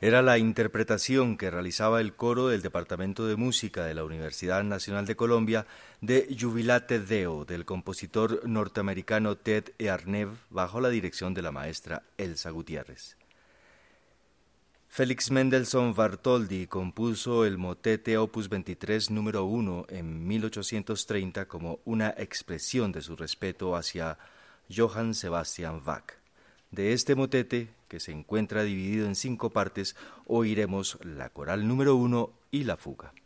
Era la interpretación que realizaba el coro del Departamento de Música de la Universidad Nacional de Colombia de Jubilate Deo del compositor norteamericano Ted Arnev bajo la dirección de la maestra Elsa Gutiérrez. Félix Mendelssohn Bartholdy compuso el motete Opus 23 número 1 en 1830 como una expresión de su respeto hacia Johann Sebastian Bach. De este motete, que se encuentra dividido en 5 partes, oiremos la coral número 1 y la fuga.